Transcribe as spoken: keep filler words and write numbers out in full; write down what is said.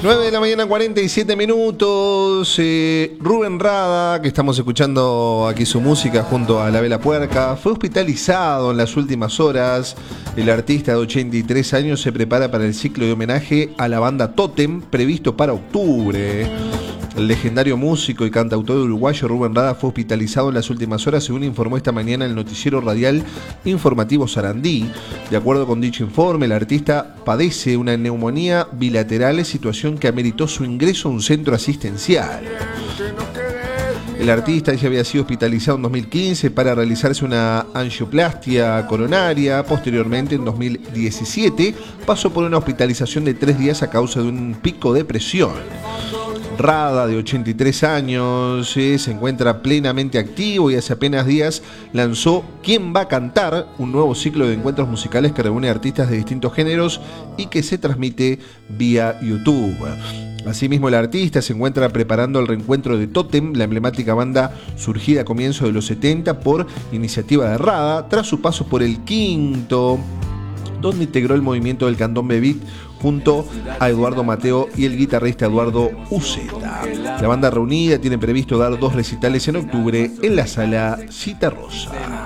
nueve de la mañana, cuarenta y siete minutos. Eh, Rubén Rada, que estamos escuchando aquí su música junto a La Vela Puerca, fue hospitalizado en las últimas horas. El artista de ochenta y tres años se prepara para el ciclo de homenaje a la banda Totem, previsto para octubre. El legendario músico y cantautor uruguayo Rubén Rada fue hospitalizado en las últimas horas, según informó esta mañana el noticiero radial informativo Sarandí. De acuerdo con dicho informe, el artista padece una neumonía bilateral, situación que ameritó su ingreso a un centro asistencial. El artista ya había sido hospitalizado en dos mil quince para realizarse una angioplastia coronaria. Posteriormente, en dos mil diecisiete, pasó por una hospitalización de tres días a causa de un pico de presión. Rada, de ochenta y tres años, eh, se encuentra plenamente activo y hace apenas días lanzó ¿Quién va a cantar?, un nuevo ciclo de encuentros musicales que reúne artistas de distintos géneros y que se transmite vía YouTube. Asimismo, el artista se encuentra preparando el reencuentro de Totem, la emblemática banda surgida a comienzos de los setenta por iniciativa de Rada, tras su paso por el Quinto, donde integró el movimiento del candombe beat junto a Eduardo Mateo y el guitarrista Eduardo Uceta. La banda reunida tiene previsto dar dos recitales en octubre en la Sala Citarrosa.